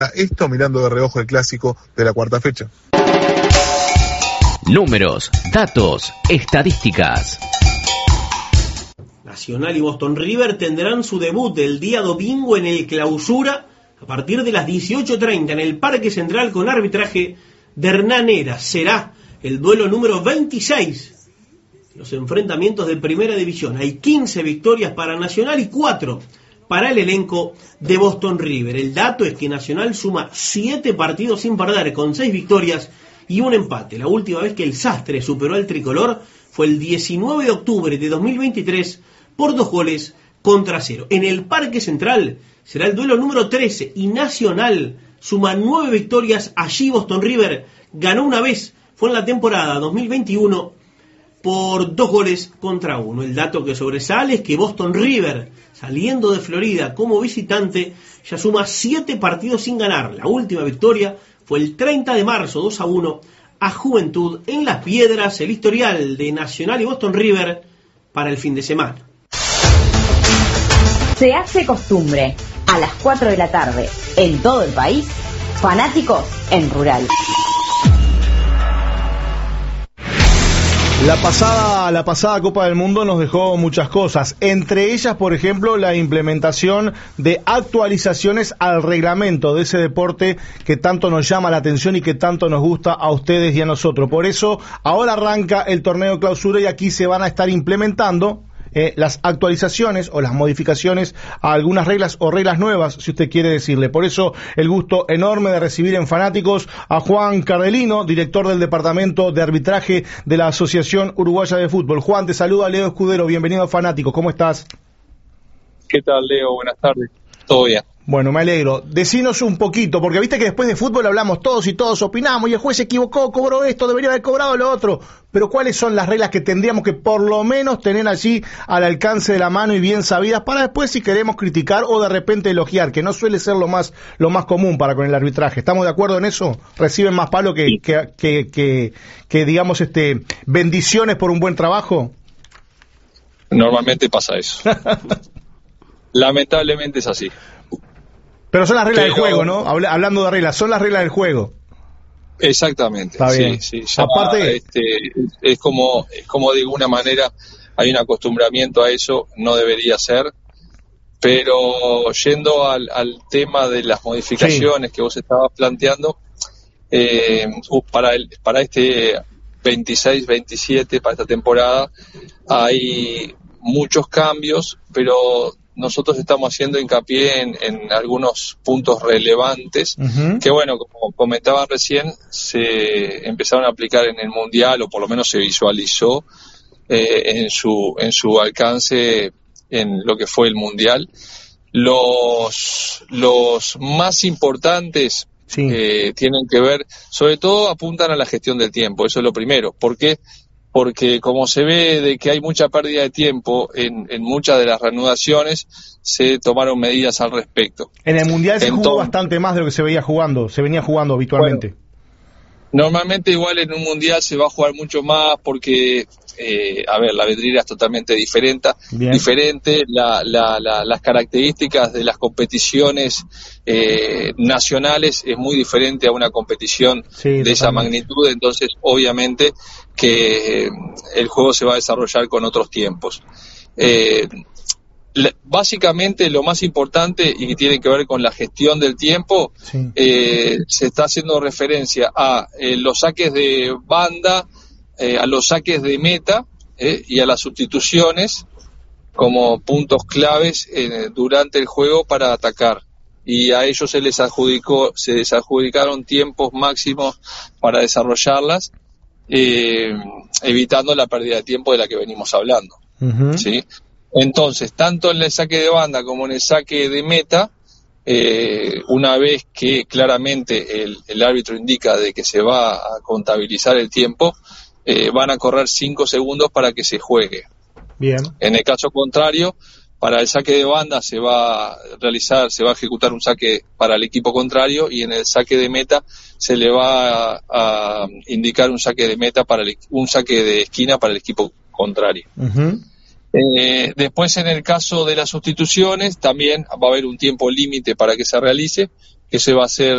Esto mirando de reojo el clásico de la cuarta fecha. Números, datos, estadísticas. Nacional y Boston River tendrán su debut el día domingo en el Clausura a partir de las 18:30 en el Parque Central con arbitraje de Hernán Heras. Será el duelo número 26 de los enfrentamientos de Primera División. Hay 15 victorias para Nacional y 4 para el elenco de Boston River. El dato es que Nacional suma 7 partidos sin perder, con 6 victorias y un empate. La última vez que el Sastre superó al tricolor fue el 19 de octubre de 2023 por 2-0. En el Parque Central será el duelo número 13 y Nacional suma 9 victorias. Allí Boston River ganó una vez, fue en la temporada 2021 por 2-1. El dato que sobresale es que Boston River, saliendo de Florida como visitante, ya suma 7 partidos sin ganar. La última victoria fue el 30 de marzo, 2-1 a Juventud en Las Piedras. El historial de Nacional y Boston River para el fin de semana. Se hace costumbre, a las 4 de la tarde, en todo el país, Fanáticos en Rural. La pasada Copa del Mundo nos dejó muchas cosas, entre ellas, por ejemplo, la implementación de actualizaciones al reglamento de ese deporte que tanto nos llama la atención y que tanto nos gusta a ustedes y a nosotros. Por eso, ahora arranca el torneo Clausura y aquí se van a estar implementando las actualizaciones o las modificaciones a algunas reglas o reglas nuevas, si usted quiere decirle. Por eso el gusto enorme de recibir en Fanáticos a Juan Cardelino, director del Departamento de Arbitraje de la Asociación Uruguaya de Fútbol. Juan, te saluda Leo Escudero, bienvenido a Fanáticos, ¿cómo estás? ¿Qué tal, Leo? Buenas tardes. ¿Todo bien? Bueno, me alegro. Decinos un poquito, porque viste que después de fútbol hablamos todos y todos opinamos, y el juez se equivocó, cobró esto, debería haber cobrado lo otro. Pero ¿cuáles son las reglas que tendríamos que por lo menos tener allí al alcance de la mano y bien sabidas para después, si queremos criticar o de repente elogiar, que no suele ser lo más común para con el arbitraje? ¿Estamos de acuerdo en eso? ¿Reciben más palo que digamos, bendiciones por un buen trabajo? Normalmente pasa eso. Lamentablemente es así. Pero son las reglas del juego, ¿no? Hablando de reglas, son las reglas del juego. Exactamente. Está bien. Sí. Ya, aparte, es como de alguna manera hay un acostumbramiento a eso, no debería ser. Pero yendo al tema de las modificaciones que vos estabas planteando, para este 26-27, para esta temporada, hay muchos cambios, pero nosotros estamos haciendo hincapié en algunos puntos relevantes que, bueno, como comentaban recién, se empezaron a aplicar en el Mundial, o por lo menos se visualizó en su alcance en lo que fue el Mundial. Los más importantes tienen que ver, sobre todo apuntan a la gestión del tiempo, eso es lo primero. ¿Por qué? Porque como se ve de que hay mucha pérdida de tiempo en muchas de las reanudaciones, se tomaron medidas al respecto. En el Mundial se jugó bastante más de lo que se venía jugando habitualmente. Bueno, normalmente igual en un Mundial se va a jugar mucho más porque, la vidriera es totalmente diferente, las características de las competiciones nacionales es muy diferente a una competición de esa magnitud, entonces obviamente que el juego se va a desarrollar con otros tiempos. Básicamente lo más importante y que tiene que ver con la gestión del tiempo, se está haciendo referencia a los saques de banda, a los saques de meta y a las sustituciones como puntos claves durante el juego para atacar, y a ellos se les adjudicaron tiempos máximos para desarrollarlas, evitando la pérdida de tiempo de la que venimos hablando. ¿Sí? Entonces, tanto en el saque de banda como en el saque de meta, una vez que claramente el árbitro indica de que se va a contabilizar el tiempo, van a correr 5 segundos para que se juegue. Bien. En el caso contrario, para el saque de banda se va a ejecutar un saque para el equipo contrario, y en el saque de meta se le va a indicar un saque de meta un saque de esquina para el equipo contrario. Después, en el caso de las sustituciones, también va a haber un tiempo límite para que se realice, ese va a ser